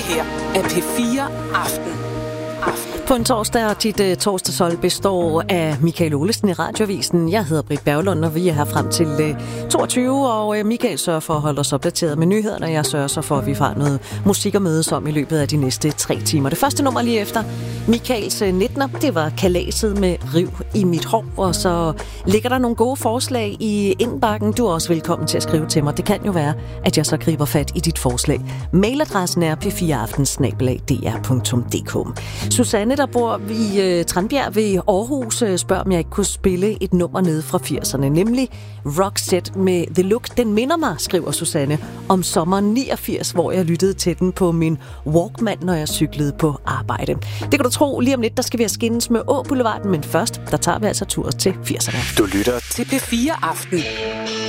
her er P4 Aften. På en torsdag, og dit torsdagshold består af Michael Olesen i Radioavisen. Jeg hedder Britt Berglund, og vi er her frem til 22, og Michael sørger for at holde os opdateret med nyhederne, og jeg sørger så for, at vi får noget musik at mødes om i løbet af de næste 3 timer. Det første nummer lige efter Michaels 19'er, det var Kalaset med Riv i mit hår, og så ligger der nogle gode forslag i indbakken. Du er også velkommen til at skrive til mig. Det kan jo være, at jeg så griber fat i dit forslag. Mailadressen er p4aften@dr.dk. Susanne, der bor i Tranbjerg ved Aarhus, spørger, om jeg ikke kunne spille et nummer nede fra 80'erne, nemlig Roxette med The Look. Den minder mig, skriver Susanne, om sommeren 89, hvor jeg lyttede til den på min Walkman, når jeg cyklede på arbejde. Det kan du tro, lige om lidt, der skal vi have skændes med Boulevarden, men først, der tager vi altså tur til 80'erne. Du lytter til P4 Aften.